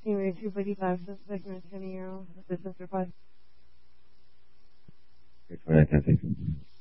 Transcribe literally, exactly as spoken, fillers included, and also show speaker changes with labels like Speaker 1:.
Speaker 1: Anyway, two fifty-five, suspect in a ten-year-old business request.
Speaker 2: three twenty-nine, ten sixty.